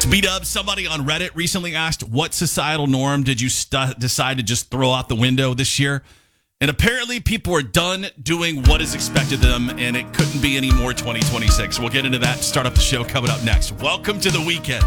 It's B-Dub. Somebody on Reddit recently asked, what societal norm did you decide to just throw out the window this year? And apparently people are done doing what is expected of them, and it couldn't be any more 2026. We'll get into that to start up the show coming up next. Welcome to the weekend.